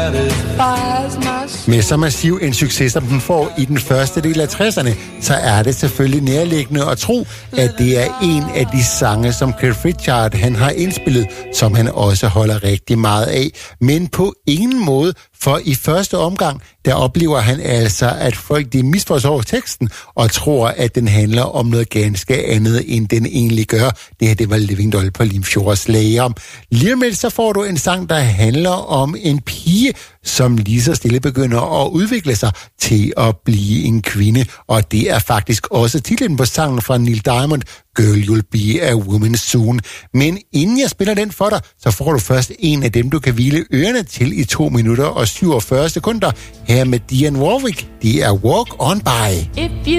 Med så massiv en succes, som den får i den første del af 60'erne, så er det selvfølgelig nærliggende at tro, at det er en af de sange, som Cliff Richard han har indspillet, som han også holder rigtig meget af. Men på ingen måde, for i første omgang, der oplever han altså, at folk de misforstår teksten og tror, at den handler om noget ganske andet, end den egentlig gør. Det her, det var Living Doll på Limfjords Lager. Lige med så får du en sang, der handler om en pige, som lige så stille begynder at udvikle sig til at blive en kvinde. Og det er faktisk også titlen på sangen fra Neil Diamond, Girl, You'll Be a Woman Soon. Men inden jeg spiller den for dig, så får du først en af dem, du kan hvile ørerne til i 2 minutter og 47 sekunder. Her med Dionne Warwick, det er Walk On By. If you